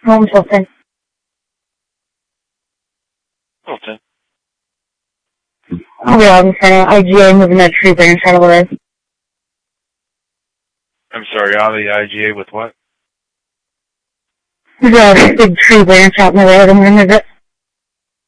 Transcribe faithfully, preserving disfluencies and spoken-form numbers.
Home Tilton. Tilton. I'll be out in front of I G A moving that tree branch out of the way. I'm sorry, out of the I G A with what? There's a big tree branch out in the road. I'm going to move it.